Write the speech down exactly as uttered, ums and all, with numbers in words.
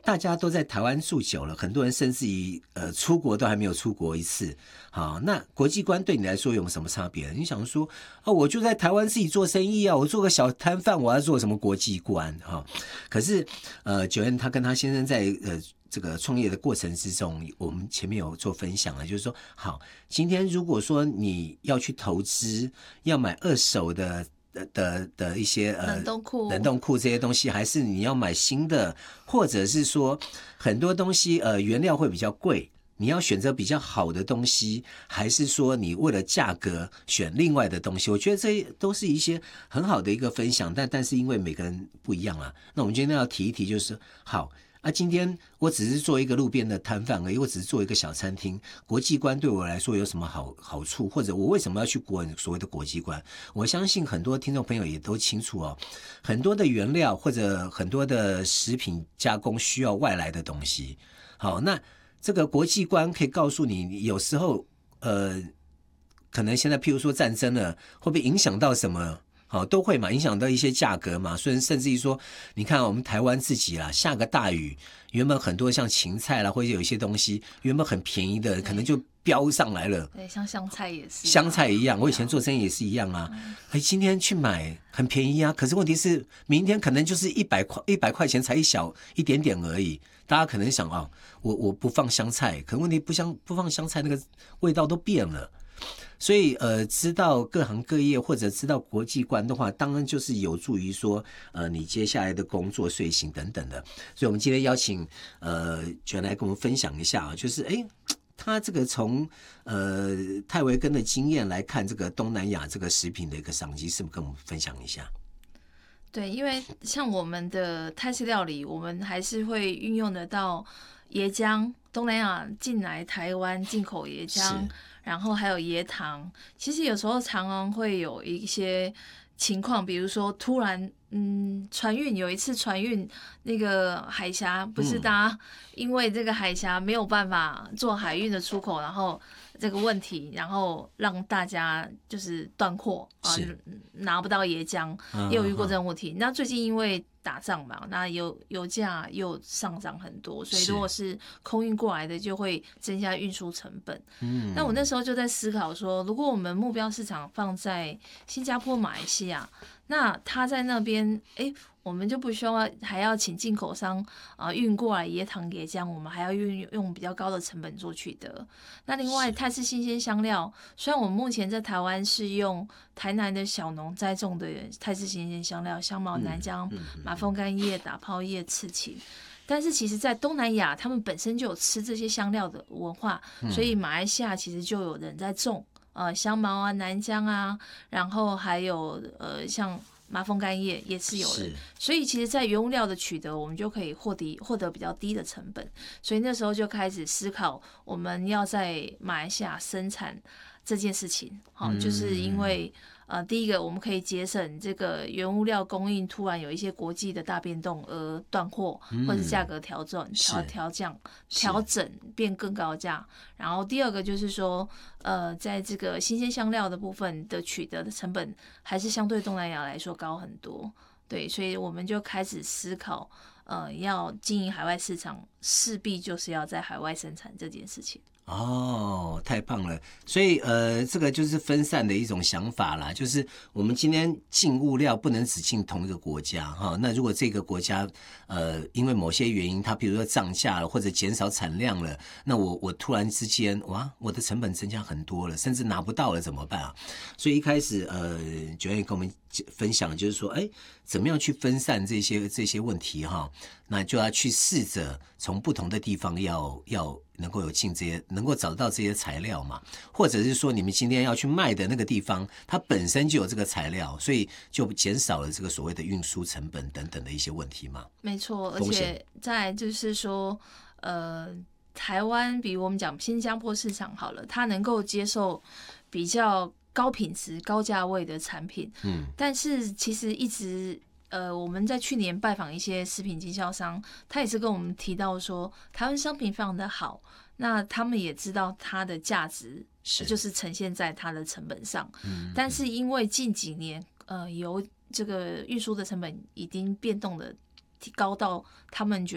大家都在台湾住久了，很多人甚至于呃出国都还没有出国一次。好，那国际观对你来说有什么差别？你想说啊，我就在台湾自己做生意啊，我做个小摊贩，我要做什么国际观啊？可是呃，Joanne她跟她先生在呃这个创业的过程之中，我们前面有做分享了，就是说，好，今天如果说你要去投资，要买二手的。的的一些呃冷冻库、 冷冻库这些东西，还是你要买新的，或者是说很多东西呃原料会比较贵，你要选择比较好的东西，还是说你为了价格选另外的东西？我觉得这都是一些很好的一个分享，但但是因为每个人不一样啊，那我们今天要提一提，就是好。啊，今天我只是做一个路边的摊贩而已，我只是做一个小餐厅。国际观对我来说有什么好好处，或者我为什么要去国所谓的国际观？我相信很多听众朋友也都清楚哦，很多的原料或者很多的食品加工需要外来的东西。好，那这个国际观可以告诉你，有时候呃，可能现在譬如说战争了，会不会影响到什么？好，都会嘛，影响到一些价格嘛，所以甚至于说，你看我们台湾自己啦，下个大雨，原本很多像芹菜啦，或者有一些东西原本很便宜的，可能就飙上来了。 对，像香菜也是、啊， 香菜一样，我以前做生意也是一样啊。哎、嗯，今天去买很便宜啊，可是问题是明天可能就是一百块，一百块钱才一小一点点而已。大家可能想啊，我我不放香菜，可问题不香不放香菜，那个味道都变了。所以呃，知道各行各业或者知道国际观的话，当然就是有助于说呃你接下来的工作、睡醒等等的。所以我们今天邀请呃Joanne来跟我们分享一下啊，就是哎，他这个从呃泰维根的经验来看，这个东南亚这个食品的一个商机，是不是跟我们分享一下？ 对，因为像我们的泰式料理，我们还是会运用得到椰浆，东南亚进来台湾进口椰浆。然后还有椰糖，其实有时候常常会有一些情况，比如说突然，嗯，船运有一次船运那个海峡，不是大家因为这个海峡没有办法做海运的出口，然后这个问题，然后让大家就是断货啊，拿不到椰浆，也有遇过这种问题。那最近因为打仗嘛，那油油价又上涨很多，所以如果是空运过来的，就会增加运输成本。嗯，那我那时候就在思考说，如果我们目标市场放在新加坡、马来西亚，那他在那边，哎，我们就不需要还要请进口商啊、呃、运过来椰糖椰浆，我们还要运用比较高的成本做取得。那另外泰式新鲜香料，虽然我们目前在台湾是用台南的小农栽种的泰式新鲜香料，香茅、南姜、马蜂柑叶、打泡叶、刺芹。但是其实在东南亚他们本身就有吃这些香料的文化，所以马来西亚其实就有人在种呃香茅啊、南姜啊，然后还有呃像麻风干叶也是有的，所以其实在原物料的取得我们就可以获得获得比较低的成本，所以那时候就开始思考我们要在马来西亚生产这件事情。好，就是因为呃，第一个我们可以节省这个原物料供应突然有一些国际的大变动而断货，或者是价格调整、调调降、调整变更高价。然后第二个就是说，呃，在这个新鲜香料的部分的取得的成本还是相对东南亚来说高很多。对，所以我们就开始思考，呃，要经营海外市场，势必就是要在海外生产这件事情。 哦，太棒了！所以呃，这个就是分散的一种想法啦，就是我们今天进物料不能只进同一个国家哈。那如果这个国家呃因为某些原因，它比如说涨价了或者减少产量了，那我我突然之间哇，我的成本增加很多了，甚至拿不到了怎么办啊？所以一开始呃，Joanne跟我们分享就是说，哎，怎么样去分散这些这些问题哈？那就要去试着从不同的地方要要能够有进这些，能够找到这些材料嘛，或者是说你们今天要去卖的那个地方，它本身就有这个材料，所以就减少了这个所谓的运输成本等等的一些问题嘛。 没错，而且再就是说，呃，台湾比我们讲新加坡市场好了，它能够接受比较高品质、高价位的产品，嗯，但是其实一直。呃，我们在去年拜访一些食品经销商，他也是跟我们提到说，台湾商品非常的好，那他们也知道它的价值就是呈现在它的成本上，嗯，但是因为近几年，呃，由这个运输的成本已经变动的高到他们觉得